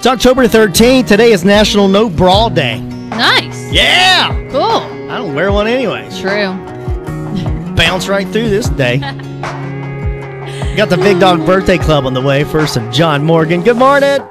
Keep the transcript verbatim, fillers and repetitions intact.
It's October thirteenth. Today is National No Bra Day. Nice. Yeah. Cool. I don't wear one anyway. True. Bounce right through this day. Got the Big Dog Birthday Club on the way. First of John Morgan. Good morning.